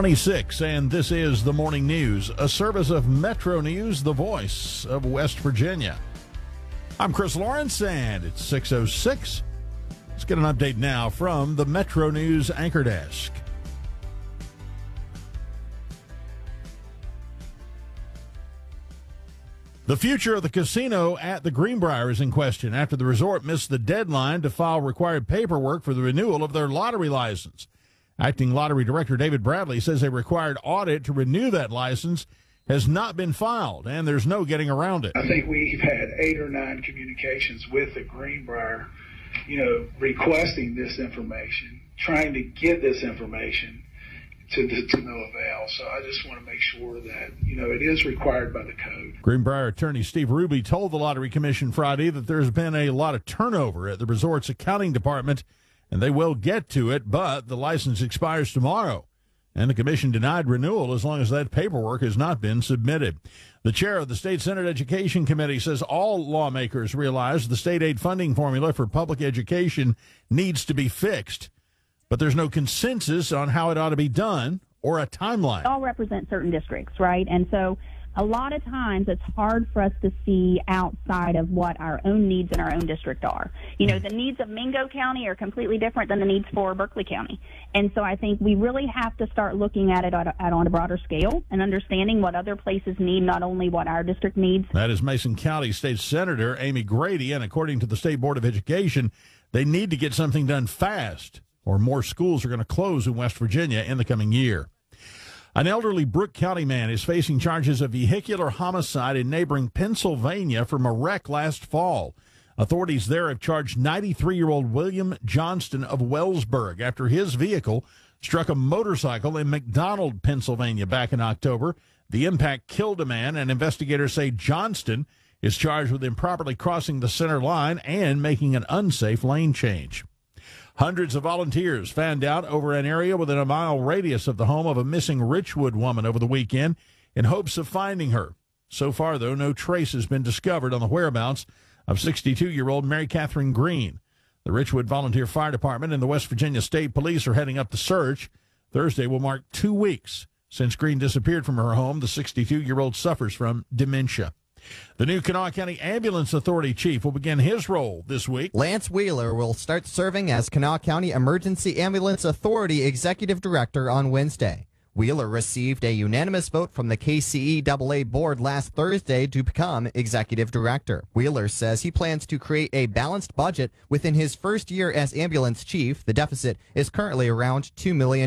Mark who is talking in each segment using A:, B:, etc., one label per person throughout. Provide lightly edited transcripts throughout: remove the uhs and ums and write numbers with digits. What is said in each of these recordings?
A: 26, and this is the Morning News, a service of Metro News, the voice of West Virginia. I'm Chris Lawrence, and it's 6:06. Let's get an update now from the Metro News Anchor Desk. The future of the casino at the Greenbrier is in question after the resort missed the deadline to file required paperwork for the renewal of their lottery license. Acting Lottery Director David Bradley says a required audit to renew that license has not been filed, and there's no getting around it.
B: I think we've had 8 or 9 communications with the Greenbrier, requesting this information, trying to get this information to no avail. So I just want to make sure that, it is required by the code.
A: Greenbrier attorney Steve Ruby told the Lottery Commission Friday that there's been a lot of turnover at the resort's accounting department, and they will get to it, but the license expires tomorrow. And the commission denied renewal as long as that paperwork has not been submitted. The chair of the State Senate Education Committee says all lawmakers realize the state aid funding formula for public education needs to be fixed, but there's no consensus on how it ought to be done or a timeline.
C: All represent certain districts, right? And so a lot of times it's hard for us to see outside of what our own needs in our own district are. The needs of Mingo County are completely different than the needs for Berkeley County. And so I think we really have to start looking at it on a broader scale and understanding what other places need, not only what our district needs.
A: That is Mason County State Senator Amy Grady, and according to the State Board of Education, they need to get something done fast, or more schools are going to close in West Virginia in the coming year. An elderly Brooke County man is facing charges of vehicular homicide in neighboring Pennsylvania from a wreck last fall. Authorities there have charged 93-year-old William Johnston of Wellsburg after his vehicle struck a motorcycle in McDonald, Pennsylvania back in October. The impact killed a man, and investigators say Johnston is charged with improperly crossing the center line and making an unsafe lane change. Hundreds of volunteers fanned out over an area within a mile radius of the home of a missing Richwood woman over the weekend in hopes of finding her. So far, though, no trace has been discovered on the whereabouts of 62-year-old Mary Catherine Green. The Richwood Volunteer Fire Department and the West Virginia State Police are heading up the search. Thursday will mark 2 weeks since Green disappeared from her home. The 62-year-old suffers from dementia. The new Kanawha County Ambulance Authority chief will begin his role this week.
D: Lance Wheeler will start serving as Kanawha County Emergency Ambulance Authority Executive Director on Wednesday. Wheeler received a unanimous vote from the KCEAA board last Thursday to become Executive Director. Wheeler says he plans to create a balanced budget within his first year as ambulance chief. The deficit is currently around $2 million.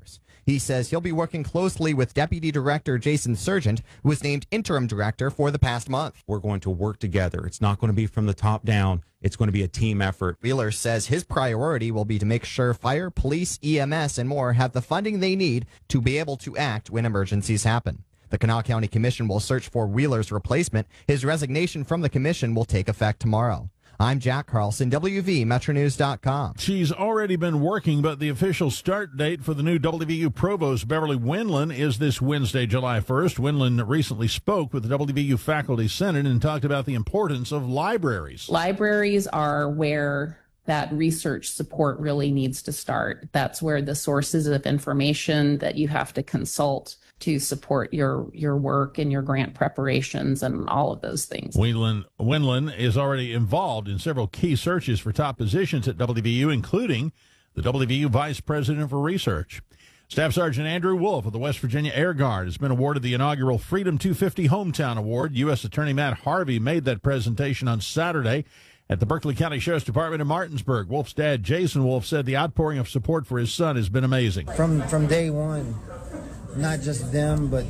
D: He says he'll be working closely with Deputy Director Jason Sargent, who was named interim director for the past month.
E: We're going to work together. It's not going to be from the top down. It's going to be a team effort.
D: Wheeler says his priority will be to make sure fire, police, EMS, and more have the funding they need to be able to act when emergencies happen. The Kanawha County Commission will search for Wheeler's replacement. His resignation from the commission will take effect tomorrow. I'm Jack Carlson, WVMetroNews.com.
A: She's already been working, but the official start date for the new WVU Provost, Beverly Windland, is this Wednesday, July 1st. Windland recently spoke with the WVU Faculty Senate and talked about the importance of libraries.
F: Libraries are where that research support really needs to start. That's where the sources of information that you have to consult to support your work and your grant preparations and all of those things.
A: Windland is already involved in several key searches for top positions at WVU, including the WVU Vice President for Research. Staff Sergeant Andrew Wolf of the West Virginia Air Guard has been awarded the inaugural Freedom 250 Hometown Award. U.S. Attorney Matt Harvey made that presentation on Saturday at the Berkeley County Sheriff's Department in Martinsburg. Wolf's dad, Jason Wolf, said the outpouring of support for his son has been amazing.
G: From day one, not just them, but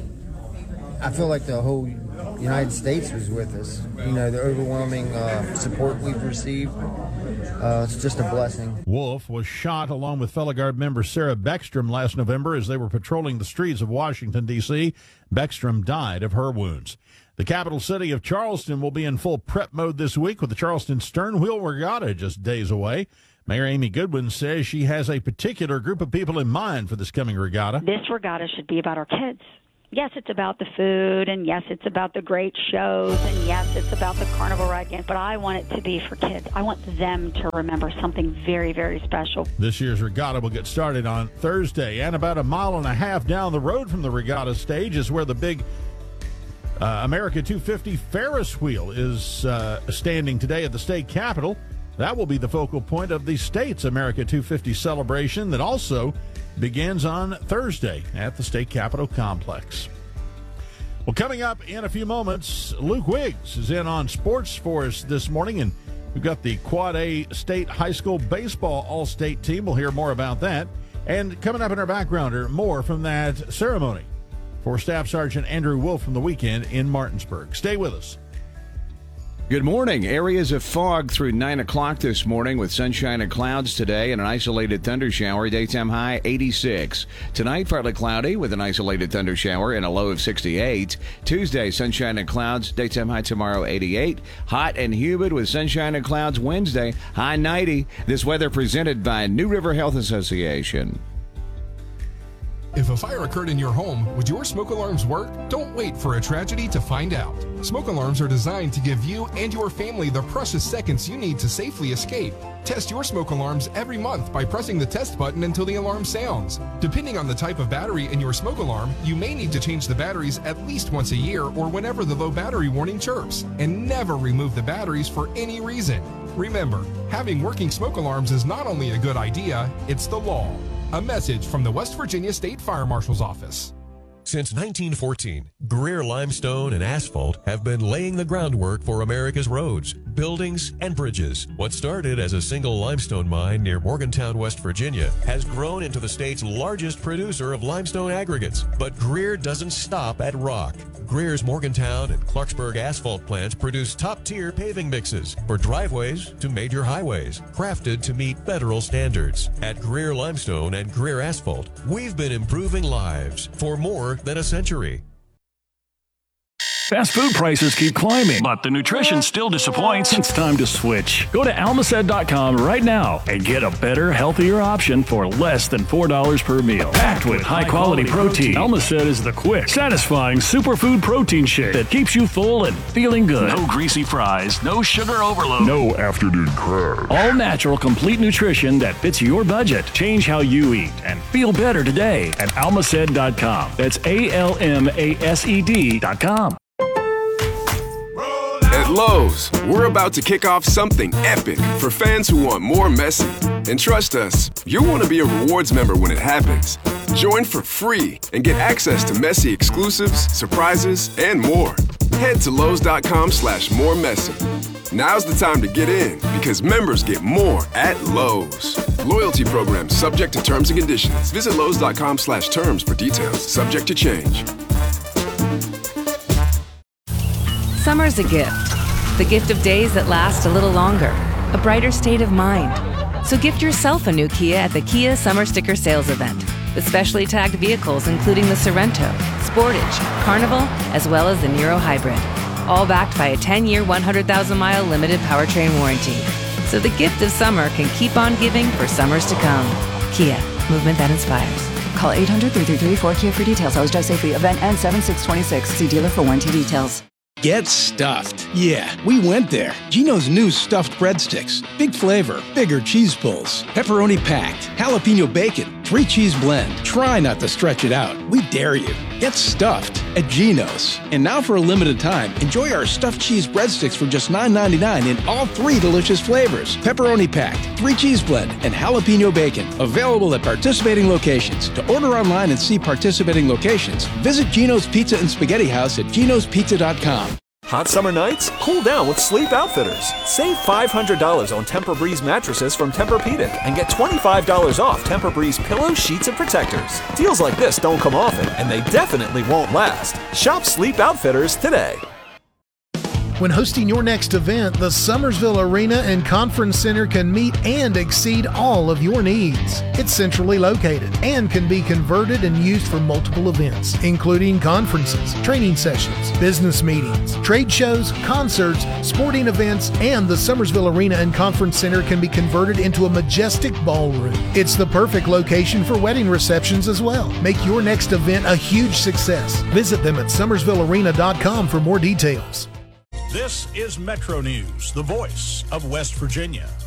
G: I feel like the whole United States was with us. The overwhelming support we've received. It's just a blessing.
A: Wolf was shot along with fellow Guard member Sarah Beckstrom last November as they were patrolling the streets of Washington, D.C. Beckstrom died of her wounds. The capital city of Charleston will be in full prep mode this week with the Charleston Stern Wheel Regatta just days away. Mayor Amy Goodwin says she has a particular group of people in mind for this coming regatta.
H: This regatta should be about our kids. Yes, it's about the food, and yes, it's about the great shows, and yes, it's about the carnival ride games, but I want it to be for kids. I want them to remember something very, very special.
A: This year's regatta will get started on Thursday, and about a mile and a half down the road from the regatta stage is where the big America 250 Ferris wheel is standing today at the state capitol. That will be the focal point of the state's America 250 celebration that also begins on Thursday at the state capitol complex. Well, coming up in a few moments, Luke Wiggs is in on sports for us this morning, and we've got the Quad A State High School Baseball All-State team. We'll hear more about that. And coming up in our background are more from that ceremony for Staff Sergeant Andrew Wolf from the weekend in Martinsburg. Stay with us.
I: Good morning. Areas of fog through 9 o'clock this morning with sunshine and clouds today and an isolated thunder shower. Daytime high 86. Tonight, partly cloudy with an isolated thunder shower and a low of 68. Tuesday, sunshine and clouds. Daytime high tomorrow 88. Hot and humid with sunshine and clouds Wednesday. High 90. This weather presented by New River Health Association.
J: If a fire occurred in your home, would your smoke alarms work? Don't wait for a tragedy to find out. Smoke alarms are designed to give you and your family the precious seconds you need to safely escape. Test your smoke alarms every month by pressing the test button until the alarm sounds. Depending on the type of battery in your smoke alarm, you may need to change the batteries at least once a year or whenever the low battery warning chirps. And never remove the batteries for any reason. Remember, having working smoke alarms is not only a good idea, it's the law. A message from the West Virginia State Fire Marshal's Office.
K: Since 1914, Greer Limestone and Asphalt have been laying the groundwork for America's roads, buildings, and bridges. What started as a single limestone mine near Morgantown, West Virginia, has grown into the state's largest producer of limestone aggregates. But Greer doesn't stop at rock. Greer's Morgantown and Clarksburg asphalt plants produce top-tier paving mixes for driveways to major highways, crafted to meet federal standards. At Greer Limestone and Greer Asphalt, we've been improving lives for more than a century.
L: Fast food prices keep climbing, but the nutrition still disappoints. It's time to switch. Go to almacet.com right now and get a better, healthier option for less than $4 per meal. Packed with high-quality protein, Almacet is the quick, satisfying superfood protein shake that keeps you full and feeling good. No greasy fries, no sugar overload, no afternoon crab. All natural, complete nutrition that fits your budget. Change how you eat and feel better today at almacet.com. That's ALMASED.com.
M: At Lowe's, we're about to kick off something epic for fans who want more Messi. And trust us, you'll want to be a rewards member when it happens. Join for free and get access to Messi exclusives, surprises, and more. Head to Lowe's.com/moremessy. Now's the time to get in because members get more at Lowe's. Loyalty program subject to terms and conditions. Visit Lowe's.com/terms for details. Subject to change.
N: Summer's a gift. The gift of days that last a little longer. A brighter state of mind. So gift yourself a new Kia at the Kia Summer Sticker Sales Event. With specially tagged vehicles including the Sorrento, Sportage, Carnival, as well as the Niro Hybrid. All backed by a 10-year, 100,000-mile limited powertrain warranty. So the gift of summer can keep on giving for summers to come. Kia, movement that inspires.
O: Call 800-333-4KIA for details. Always drive safely. Event ends 7/6/26. See dealer for warranty details.
P: Get stuffed. Yeah, we went there. Geno's new stuffed breadsticks. Big flavor, bigger cheese pulls, pepperoni packed, jalapeno bacon, 3-cheese blend. Try not to stretch it out. We dare you. Get stuffed at Geno's. And now for a limited time, enjoy our stuffed cheese breadsticks for just $9.99 in all 3 delicious flavors. Pepperoni packed, 3-cheese blend, and jalapeno bacon. Available at participating locations. To order online and see participating locations, visit Geno's Pizza and Spaghetti House at genospizza.com.
Q: Hot summer nights? Cool down with Sleep Outfitters. Save $500 on Tempur-Breeze mattresses from Tempur-Pedic and get $25 off Tempur-Breeze pillows, sheets, and protectors. Deals like this don't come often, and they definitely won't last. Shop Sleep Outfitters today.
R: When hosting your next event, the Summersville Arena and Conference Center can meet and exceed all of your needs. It's centrally located and can be converted and used for multiple events, including conferences, training sessions, business meetings, trade shows, concerts, sporting events, and the Summersville Arena and Conference Center can be converted into a majestic ballroom. It's the perfect location for wedding receptions as well. Make your next event a huge success. Visit them at summersvillearena.com for more details.
A: This is Metro News, the voice of West Virginia.